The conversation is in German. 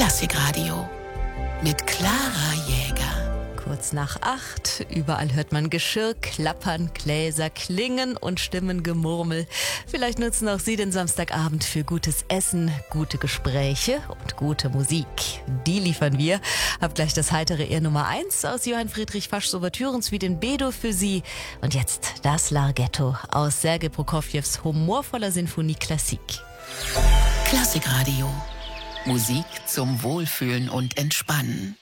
Klassikradio mit Clara Jäger. Kurz nach 8, überall hört man Geschirr, Klappern, Gläser, Klingen und Stimmengemurmel. Vielleicht nutzen auch Sie den Samstagabend für gutes Essen, gute Gespräche und gute Musik. Die liefern wir. Hab gleich das heitere Ehr Nummer 1 aus Johann Friedrich Faschs Ouvertürensuite in B-Dur für Sie. Und jetzt das Larghetto aus Sergei Prokofjews humorvoller Sinfonie Klassik. Klassikradio. Musik zum Wohlfühlen und Entspannen.